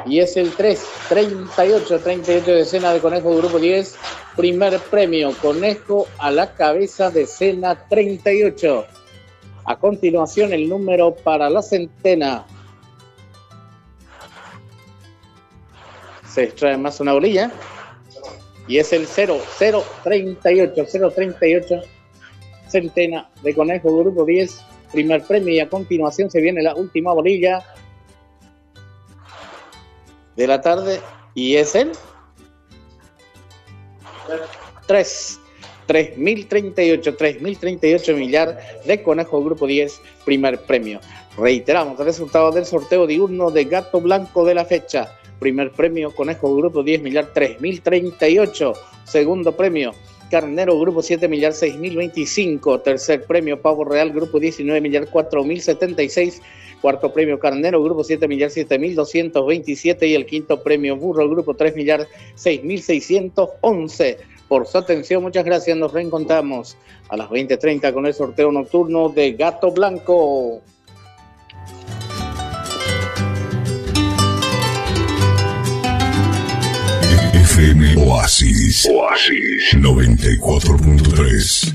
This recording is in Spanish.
Y es el 338 decena de conejo grupo 10. Primer premio, conejo a la cabeza, decena 38. A continuación, el número para la centena. Se extrae más una bolilla. Y es el 038. Centena de conejo grupo 10. Primer premio, y a continuación se viene la última bolilla de la tarde, y es el 3038 millar de conejo grupo 10, primer premio. Reiteramos el resultado del sorteo diurno de gato blanco de la fecha. Primer premio, conejo grupo 10 millar 3038. Segundo premio, carnero grupo 7 millar 6025. Tercer premio, pavo real grupo 19 millar 4076. Cuarto premio, carnero grupo 7 millar 7227. Y el quinto premio, burro grupo 3 millar 6611. Por su atención, muchas gracias. Nos reencontramos a las 20:30 con el sorteo nocturno de gato blanco. FM Oasis 94.3.